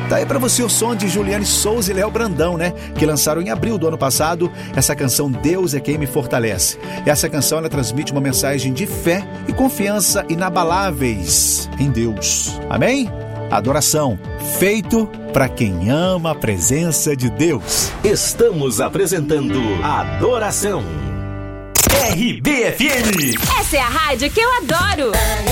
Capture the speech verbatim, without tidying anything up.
Tá aí pra você o som de Juliane Souza e Léo Brandão, né? Que lançaram em abril do ano passado essa canção Deus é Quem Me Fortalece. Essa canção, ela transmite uma mensagem de fé e confiança inabaláveis em Deus. Amém? Adoração, feito para quem ama a presença de Deus. Estamos apresentando Adoração. R B F M. Essa é a rádio que eu adoro.